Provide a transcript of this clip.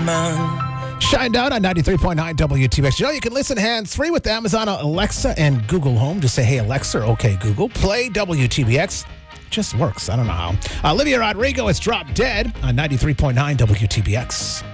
Shined out on 93.9 WTBX. You know, you can listen hands-free with Amazon Alexa and Google Home. Just say, hey, Alexa, or okay, Google, play WTBX. Just works. I don't know how. Olivia Rodrigo is Drop Dead on 93.9 WTBX.